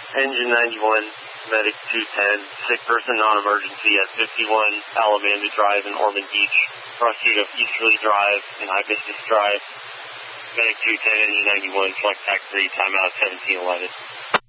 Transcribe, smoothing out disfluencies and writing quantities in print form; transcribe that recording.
Engine 91, Medic 210, sick person non-emergency at 51 Alamanda Drive in Ormond Beach. Pursuit of Easterly Drive and Hibiscus Drive. Medic 210, Engine 91, select taxi, timeout 1711.